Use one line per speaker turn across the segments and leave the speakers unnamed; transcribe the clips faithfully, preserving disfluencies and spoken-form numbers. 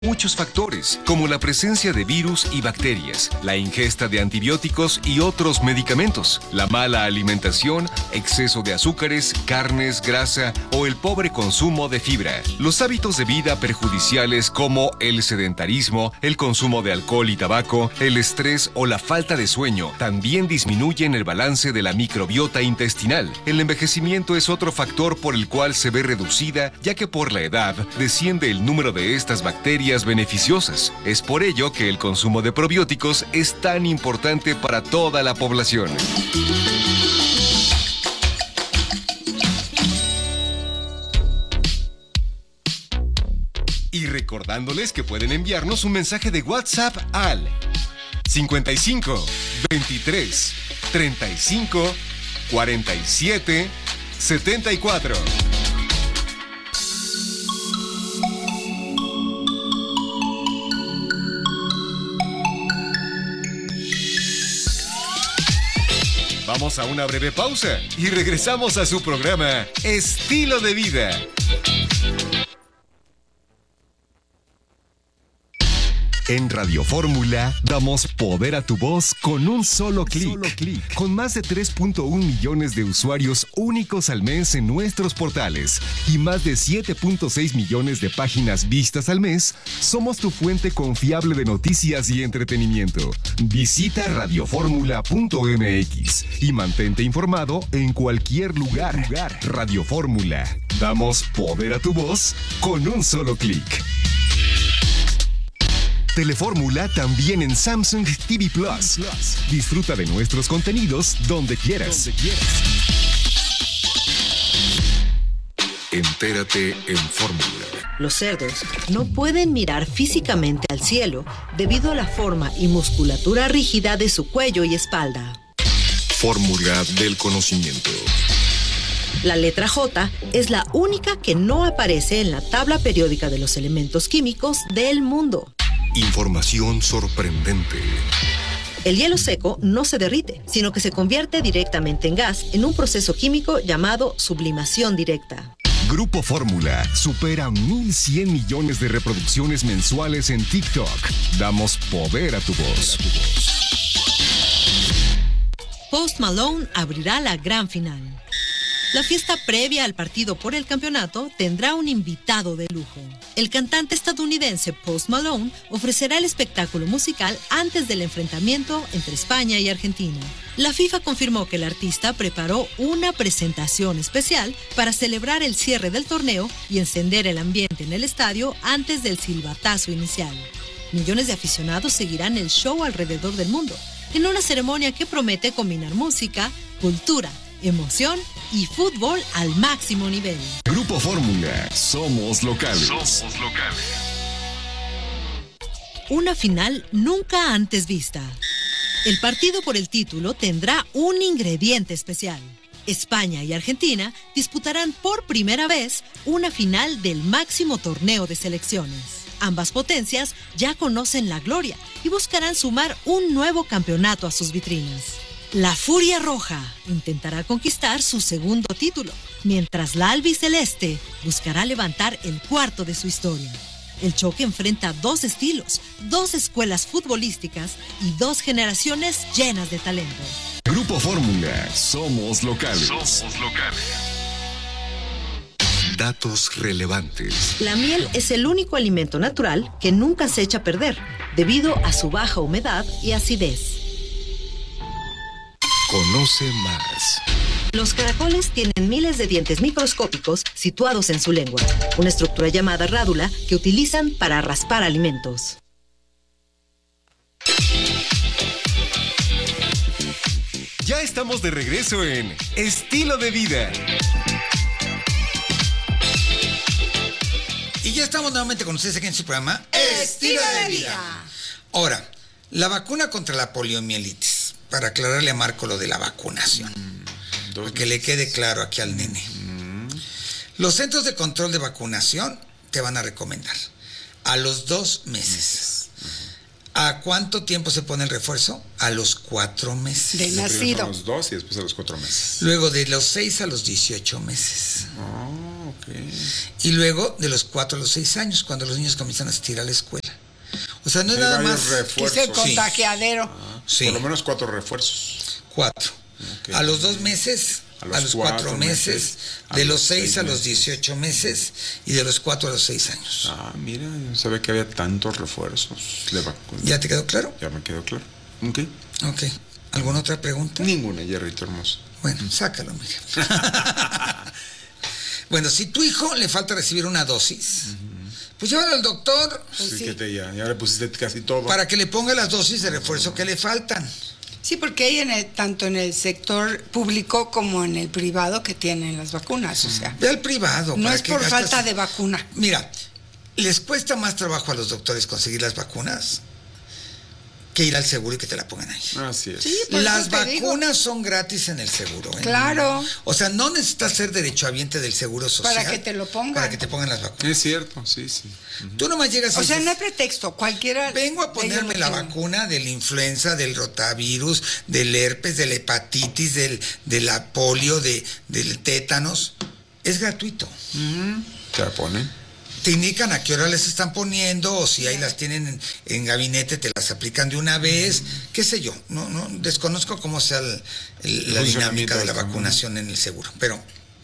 Muchos factores, como la presencia de virus y bacterias, la ingesta de antibióticos y otros medicamentos, la mala alimentación, exceso de azúcares, carnes, grasa o el pobre consumo de fibra. Los hábitos de vida perjudiciales como el sedentarismo, el consumo de alcohol y tabaco, el estrés o la falta de sueño también disminuyen el balance de la microbiota intestinal. El envejecimiento es otro factor por el cual se ve reducida, ya que por la edad desciende el número de estas bacterias beneficiosas. Es por ello que el consumo de probióticos es tan importante para toda la población. Y recordándoles que pueden enviarnos un mensaje de WhatsApp al cincuenta y cinco, veintitrés, treinta y cinco, cuarenta y siete, setenta y cuatro. Vamos a una breve pausa y regresamos a su programa Estilo de Vida. En Radio Fórmula damos poder a tu voz con un solo clic. Con más de tres punto uno millones de usuarios únicos al mes en nuestros portales y más de siete punto seis millones de páginas vistas al mes, somos tu fuente confiable de noticias y entretenimiento. Visita radioformula punto m x y mantente informado en cualquier lugar. Radio Fórmula. Damos poder a tu voz con un solo clic. Telefórmula también en Samsung T V Plus. Disfruta de nuestros contenidos donde quieras. Donde quieras. Entérate en Fórmula.
Los cerdos no pueden mirar físicamente al cielo debido a la forma y musculatura rígida de su cuello y espalda.
Fórmula del conocimiento.
La letra J es la única que no aparece en la tabla periódica de los elementos químicos del mundo.
Información sorprendente.
El hielo seco no se derrite, sino que se convierte directamente en gas en un proceso químico llamado sublimación directa.
Grupo Fórmula supera mil cien millones de reproducciones mensuales en TikTok. Damos poder a tu voz.
Post Malone abrirá la gran final. La fiesta previa al partido por el campeonato tendrá un invitado de lujo. El cantante estadounidense Post Malone ofrecerá el espectáculo musical antes del enfrentamiento entre España y Argentina. La FIFA confirmó que el artista preparó una presentación especial para celebrar el cierre del torneo y encender el ambiente en el estadio antes del silbatazo inicial. Millones de aficionados seguirán el show alrededor del mundo, en una ceremonia que promete combinar música, cultura, emoción y fútbol al máximo nivel.
Grupo Fórmula, somos locales. Somos locales.
Una final nunca antes vista. El partido por el título tendrá un ingrediente especial. España y Argentina disputarán por primera vez una final del máximo torneo de selecciones. Ambas potencias ya conocen la gloria y buscarán sumar un nuevo campeonato a sus vitrinas. La Furia Roja intentará conquistar su segundo título, mientras la albiceleste buscará levantar el cuarto de su historia. El choque enfrenta dos estilos, dos escuelas futbolísticas y dos generaciones llenas de talento.
Grupo Fórmula, somos locales. Somos locales. Datos relevantes.
La miel es el único alimento natural que nunca se echa a perder, debido a su baja humedad y acidez.
Conoce más.
Los caracoles tienen miles de dientes microscópicos situados en su lengua, una estructura llamada rádula que utilizan para raspar alimentos.
Ya estamos de regreso en Estilo de Vida.
Y ya estamos nuevamente con ustedes aquí en su programa
Estilo de Vida.
Ahora, la vacuna contra la poliomielitis. Para aclararle a Marco lo de la vacunación. Mm, para que le quede claro aquí al nene. Mm. Los centros de control de vacunación te van a recomendar a los dos meses. Uh-huh. ¿A cuánto tiempo se pone el refuerzo? A los cuatro meses.
De nacido.
A los dos y después a los cuatro meses.
Luego de los seis a los dieciocho meses.
Oh, Okay.
Y luego de los cuatro a los seis años, cuando los niños comienzan a asistir a la escuela. O sea, no es
Hay
nada
varios
más...
refuerzos.
Es el contagiadero.
Ah,
Sí.
Por lo menos cuatro refuerzos.
Cuatro.
Okay.
A los dos meses,
A
a
los
los,
cuatro
cuatro meses,
meses, a
de
los
los seis
seis
a los
meses.
dieciocho meses y de los cuatro a los seis años.
Ah, mira, yo no sabía que había tantos refuerzos de vacunas.
¿Ya te quedó claro?
Ya me quedó claro. Ok.
Ok. ¿Alguna otra pregunta?
Ninguna, Jerrito hermoso.
Bueno, sácalo, Miguel. Bueno, si tu hijo le falta recibir una dosis, pues llévalo al doctor
Pues
sí,
sí.
que te, ya, ya le pusiste casi todo.
para que le ponga las dosis de refuerzo que le faltan.
Sí, porque hay en el, tanto en el sector público como en el privado que tienen las vacunas, o sea,
Ve al privado.
no
¿para
es
qué
por
gastas?
falta de vacuna.
Mira, les cuesta más trabajo a los doctores conseguir las vacunas que ir al seguro y que te la pongan ahí.
Así es.
Sí, por
Las
eso te digo.
vacunas son gratis en el seguro. ¿eh?
Claro.
O sea, no necesitas ser derechohabiente del seguro social.
Para que te lo pongan.
Para que te pongan las vacunas.
Es cierto, sí, sí.
Tú nomás llegas y
O sea,
dices,
no hay pretexto, cualquiera.
vengo a
de
ponerme
ellos
la
lo tiene.
vacuna de la influenza, del rotavirus, del herpes, de la hepatitis, del, de la polio, de, del tétanos. Es gratuito.
Te la ponen.
Te indican a qué hora les están poniendo, o si ahí las tienen en, en gabinete, te las aplican de una vez, qué sé yo. No, no desconozco cómo sea el- el- la dinámica de la vacunación en el seguro, pero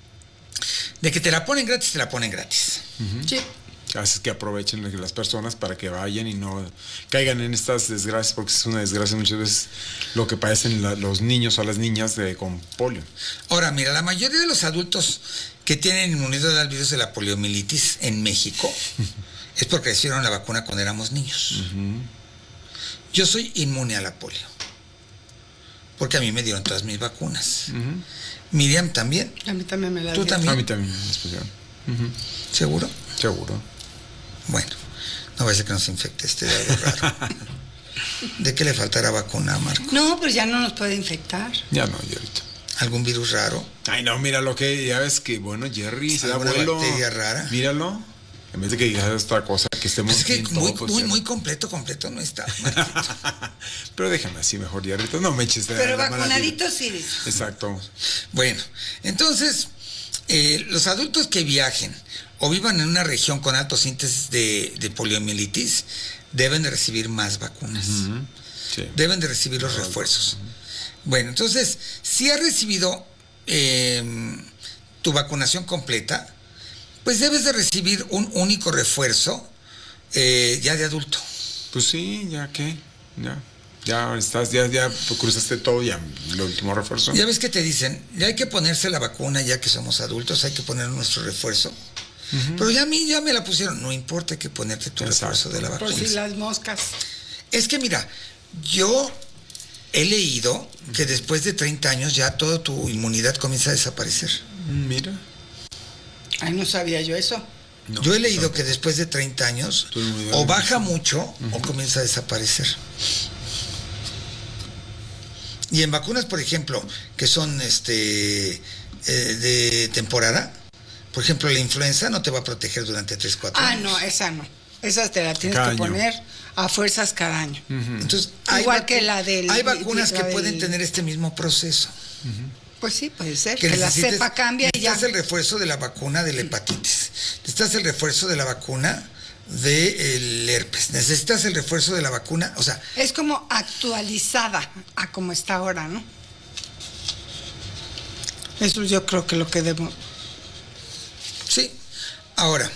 de que te la ponen gratis, te la ponen gratis.
Sí.
Haces que aprovechen las personas para que vayan y no caigan en estas desgracias, porque es una desgracia muchas veces lo que padecen la- los niños o las niñas de, con polio.
Ahora, mira, la mayoría de los adultos que tienen inmunidad al virus de la poliomielitis en México es porque recibieron la vacuna cuando éramos niños. Yo soy inmune a la polio, porque a mí me dieron todas mis vacunas. Miriam también,
A mí también me la
¿Tú
dieron.
también?
A mí también, en especial.
¿seguro?
Seguro.
Bueno, no va a ser que nos infecte este de algo raro. ¿De qué le faltará vacuna a Marco?
No, pero ya no nos puede infectar.
Ya no, Jerrito.
¿Algún virus raro?
Ay, no, mira lo que, ya ves que, bueno, Jerry se da
¿Alguna
vuelo.
bacteria rara?
Míralo. En vez de que digas otra cosa, que estemos
Pues es que
bien
muy,
todo, pues,
muy,
ya.
muy completo, completo no está, Marquito.
Pero déjame así mejor, Jerrito. No me eches de
Pero
la mala
vacunaditos sí.
vida. Exacto.
Bueno, entonces, eh, los adultos que viajen o vivan en una región con altos índices de, de poliomielitis deben de recibir más vacunas.
Sí.
Deben de recibir los refuerzos. Bueno, entonces, si has recibido eh, tu vacunación completa, pues debes de recibir un único refuerzo eh, ya de adulto.
Pues sí, ya qué, ya. Ya estás, ya, ya cruzaste todo, ya el último refuerzo.
Ya ves que te dicen, ya hay que ponerse la vacuna ya que somos adultos, hay que poner nuestro refuerzo. Pero ya a mí ya me la pusieron, no importa, hay que ponerte tu
Exacto.
refuerzo de la
Por
vacuna.
si las moscas.
Es que mira, yo he leído que después de treinta años ya toda tu inmunidad comienza a desaparecer.
Mira.
Ay, no sabía yo eso.
No,
Yo he leído que después de treinta años
Tu inmunidad
o
no
baja mucho o comienza a desaparecer. Y en vacunas, por ejemplo, que son este eh, de temporada, por ejemplo, la influenza no te va a proteger durante tres, cuatro
Ah,
años.
no, esa no. Esa te la tienes
Cada
que
año.
poner a fuerzas cada año.
Entonces,
Igual
vacu-
que la del-
hay vacunas
la
que
del-
pueden tener este mismo proceso.
Pues sí, puede ser. Que, la
necesites-
cepa cambia y ya.
necesitas el refuerzo de la vacuna de la hepatitis. Necesitas el refuerzo de la vacuna del herpes. Necesitas el refuerzo de la vacuna, o sea,
Es como actualizada a como está ahora, ¿no? Eso yo creo que lo que debo.
sí. Ahora,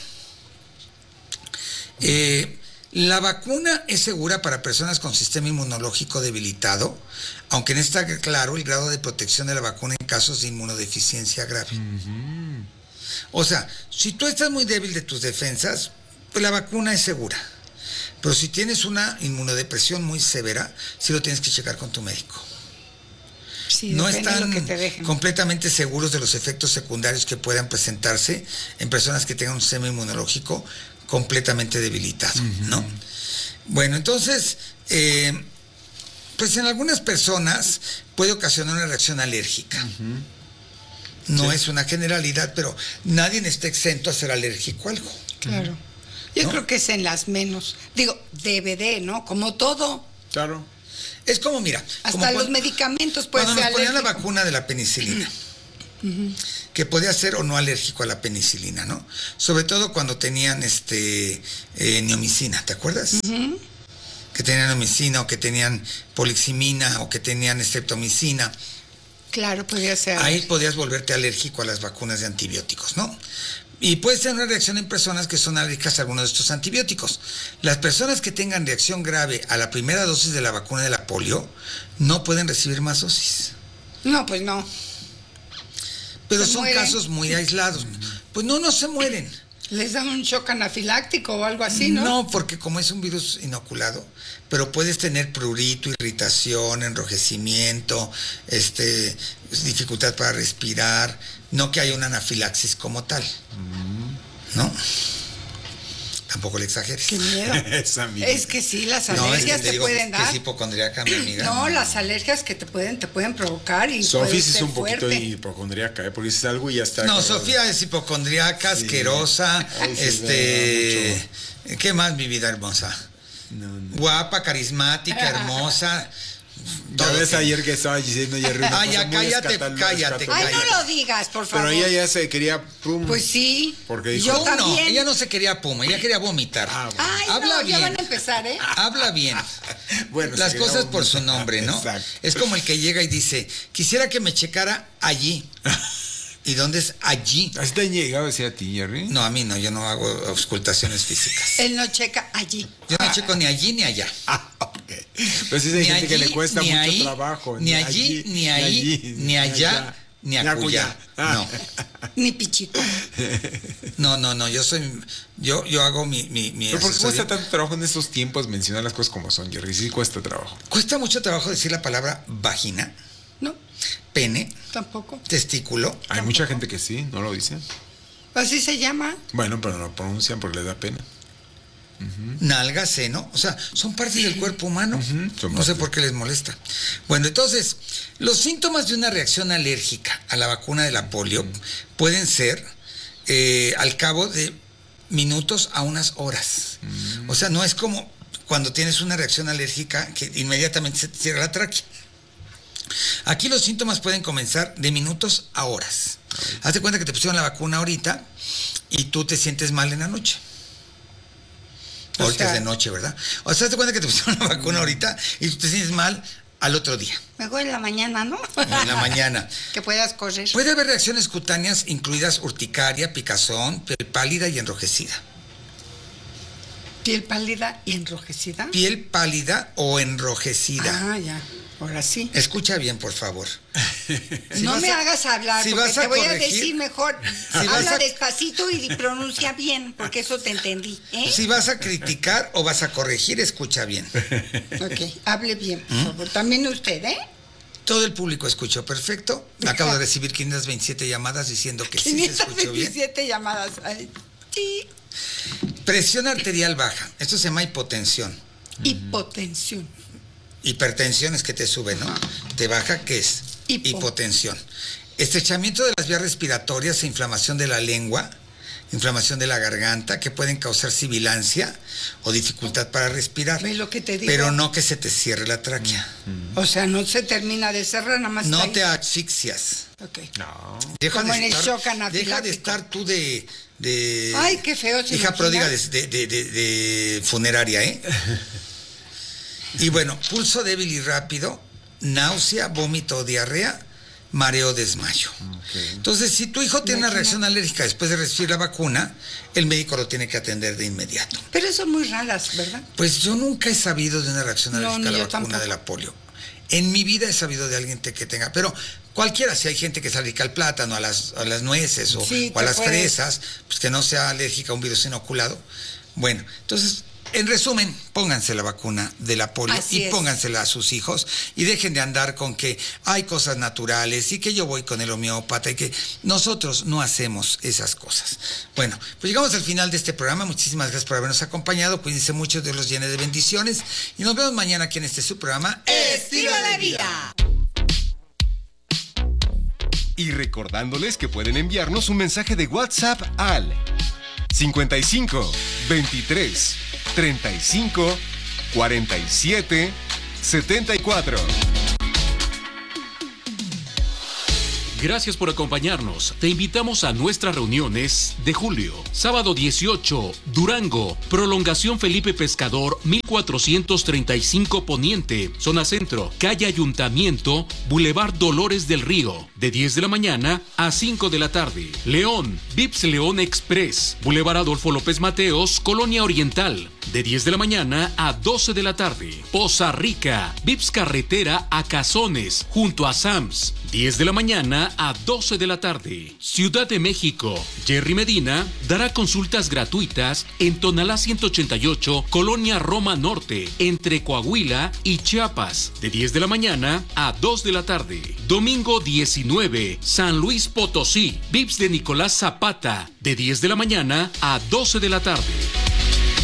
eh, la vacuna es segura para personas con sistema inmunológico debilitado, aunque no está claro el grado de protección de la vacuna en casos de inmunodeficiencia grave. O sea, si tú estás muy débil de tus defensas, pues la vacuna es segura. Pero si tienes una inmunodepresión muy severa, sí lo tienes que checar con tu médico.
Sí,
No
depende de
están
lo que te dejen.
completamente seguros de los efectos secundarios que puedan presentarse en personas que tengan un sistema inmunológico completamente debilitado, ¿no? Bueno, entonces, eh, pues en algunas personas puede ocasionar una reacción alérgica. No
Sí.
es una generalidad, pero nadie está exento a ser alérgico a algo.
Claro. Yo
¿No?
creo que es en las menos. Digo, debe de, ¿no? Como todo.
Claro.
Es como, mira,
Hasta
como
los
cuando-
medicamentos pueden
cuando
ser
nos ponían la
alérgicos.
vacuna de la penicilina, uh-huh. que podía ser o no alérgico a la penicilina, ¿no? Sobre todo cuando tenían este eh, neomicina, ¿te acuerdas? Uh-huh. Que tenían neomicina o que tenían poliximina o que tenían streptomicina.
Claro, podía ser.
Ahí podías volverte alérgico a las vacunas de antibióticos, ¿no? Y puedes tener una reacción en personas que son alérgicas a algunos de estos antibióticos. Las personas que tengan reacción grave a la primera dosis de la vacuna de la polio no pueden recibir más dosis.
No, pues no.
Pero
¿Se
son
mueren?
casos muy aislados. Pues no, no se mueren.
¿Les dan un shock anafiláctico o algo así, no?
No, porque como es un virus inoculado, pero puedes tener prurito, irritación, enrojecimiento, este, dificultad para respirar, no que haya una anafilaxis como tal, ¿no? Tampoco le exageres.
Qué miedo.
Esa amiga.
Es que sí, las
No, es que
alergias
te
te
digo
pueden
que
dar.
es hipocondríaca, mi amiga.
No, las alergias que te pueden, te pueden provocar y
Sofía
puede
es
ser
un poquito
fuerte.
hipocondríaca, ¿eh? Porque dices algo y ya está.
No,
cabrón.
Sofía es hipocondríaca,
Sí.
asquerosa,
Ay, sí,
este...
me
¿Qué más, mi vida hermosa?
No, no.
Guapa, carismática, hermosa.
Ya
todo
ves
que-
ayer que estaba diciendo Jerry una
Ah,
cosa
ya,
muy
cállate,
escatal-
cállate,
escatológica.
Ay, no lo digas, por favor.
Pero ella ya se quería pum.
Pues sí.
Porque dijo-
Yo
No, no,
también.
ella no se quería puma, ella quería vomitar.
Ah, bueno.
Ay,
Habla
no, ya
bien.
van a empezar, ¿eh?
Habla bien.
Bueno,
Las
se
cosas
quería
por su
vomitar.
nombre, ¿no?
Exacto.
Es como el que llega y dice, quisiera que me checara allí. ¿Y dónde es allí?
¿Así te han llegado a decir a ti, Jerry?
No, a mí no, yo no hago auscultaciones físicas.
Él no checa allí.
Yo no checo ni allí ni allá.
Ah, ok. Pero sí hay
Ni
gente que
allí,
le cuesta
ni
mucho
ahí,
trabajo.
ni allí, ni ahí, ni allá, ni acullá.
Ah.
No.
Ni pichico.
No, no, no, yo soy, yo, yo hago mi, mi, mi
Pero ¿por qué
asesoría.
cuesta tanto trabajo en estos tiempos mencionar las cosas como son, Jerry? Sí cuesta trabajo.
Cuesta mucho trabajo decir la palabra vagina,
No,
pene,
tampoco.
testículo.
Hay mucha gente que sí, no lo dice.
Así se llama.
Bueno, pero no lo pronuncian porque les da pena.
Nalga, seno, o sea, son partes del cuerpo humano.
Ujú, son
No sé
partes.
por qué les molesta. Bueno, entonces, los síntomas de una reacción alérgica a la vacuna de la polio pueden ser eh, al cabo de minutos a unas horas. O sea, no es como cuando tienes una reacción alérgica que inmediatamente se te cierra la tráquea. Aquí los síntomas pueden comenzar de minutos a horas. Hazte cuenta que te pusieron la vacuna ahorita y tú te sientes mal en la noche.
O
Ahorita
sea-
es de noche, ¿verdad? O sea, hazte cuenta que te pusieron la vacuna ahorita y tú te sientes mal al otro día,
Mejor en la mañana, ¿no?
en la mañana.
Que puedas correr.
Puede haber reacciones cutáneas incluidas urticaria, picazón, piel pálida y enrojecida.
Piel pálida y enrojecida.
Piel pálida o enrojecida.
Ah, ya. Ahora sí.
Escucha bien, por favor. Si
no
vas
me
a-
hagas hablar,
si
porque
vas a
te voy a
corregir-
decir mejor.
si vas
Habla
a-
despacito y pronuncia bien, porque eso te entendí. ¿eh?
Si vas a criticar o vas a corregir, escucha bien.
Ok, hable bien, por
¿Mm?
favor. También usted, ¿eh?
Todo el público escuchó perfecto. Acabo de recibir quinientas veintisiete llamadas diciendo que sí se escuchó bien.
quinientas veintisiete llamadas. Ay, sí.
Presión arterial baja. Esto se llama hipotensión.
Hipotensión.
Hipertensión es que te sube, ¿no? Te baja, ¿qué es?
Hipo.
Hipotensión. Estrechamiento de las vías respiratorias e inflamación de la lengua, inflamación de la garganta, que pueden causar sibilancia o dificultad para respirar.
¿Ves lo que te digo?
Pero no que se te cierre la tráquea.
O sea, no se termina de cerrar, nada más
No
está
te
ahí.
asfixias.
Ok.
No.
Deja
Como
de
en el
estar-
shock anafiláctico.
Deja de estar tú de... de
Ay, qué feo, ¿se
Hija
imagina?
pródiga de, de- de- de- de funeraria, ¿eh? Y bueno, pulso débil y rápido, náusea, vómito o diarrea, mareo, desmayo. Entonces, si tu hijo tiene una
Imagina.
reacción alérgica después de recibir la vacuna, el médico lo tiene que atender de inmediato.
Pero son muy raras, ¿verdad?
Pues yo nunca he sabido de una reacción
No,
alérgica a
ni
la
yo
vacuna
tampoco.
de la polio. En mi vida he sabido de alguien te- que tenga, pero cualquiera, si hay gente que es alérgica al plátano, a las, a las nueces o,
Sí,
o a
te
las
puedes.
fresas, pues que no sea alérgica a un virus inoculado. Bueno, entonces, en resumen, pónganse la vacuna de la polio
Así
y
es.
póngansela a sus hijos y dejen de andar con que hay cosas naturales y que yo voy con el homeópata y que nosotros no hacemos esas cosas. Bueno, pues llegamos al final de este programa. Muchísimas gracias por habernos acompañado. Cuídense mucho, Dios los llene de bendiciones y nos vemos mañana aquí en este su programa
Estilo de vida.
Y recordándoles que pueden enviarnos un mensaje de WhatsApp al cincuenta y cinco, veintitrés, treinta y cinco, cuarenta y siete, setenta y cuatro.
Gracias por acompañarnos. Te invitamos a nuestras reuniones de julio. Sábado dieciocho, Durango. Prolongación Felipe Pescador, mil cuatrocientos treinta y cinco Poniente. Zona Centro. Calle Ayuntamiento, Boulevard Dolores del Río. De diez de la mañana a cinco de la tarde. León. Vips León Express. Boulevard Adolfo López Mateos, Colonia Oriental. De diez de la mañana a doce de la tarde. Poza Rica. Vips Carretera a Cazones, junto a Sams. diez de la mañana a doce de la tarde. Ciudad de México. Jerry Medina dará consultas gratuitas en Tonalá ciento ochenta y ocho, Colonia Roma Norte, entre Coahuila y Chiapas. De diez de la mañana a dos de la tarde. Domingo diecinueve, San Luis Potosí. Vips de Nicolás Zapata. De diez de la mañana a doce de la tarde.